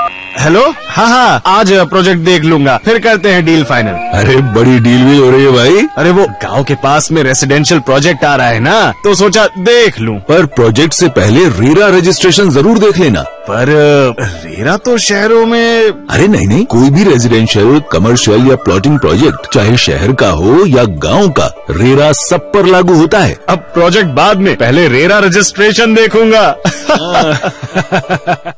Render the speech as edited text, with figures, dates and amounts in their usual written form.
Hello. हाँ, आज project देख लूंगा, फिर करते हैं डील फाइनल। अरे बड़ी डील भी हो रही है भाई। अरे वो गांव के पास में रेसिडेंशियल प्रोजेक्ट आ रहा है ना, तो सोचा देख लूं। पर प्रोजेक्ट से पहले रेरा रजिस्ट्रेशन जरूर देख लेना। पर रेरा तो शहरों में। अरे नहीं, कोई भी रेजिडेंशियल, कमर्शियल या प्लॉटिंग प्रोजेक्ट, चाहे शहर का हो या गांव का, रेरा सब पर लागू होता है। अब प्रोजेक्ट बाद में, पहले रेरा रजिस्ट्रेशन देखूंगा।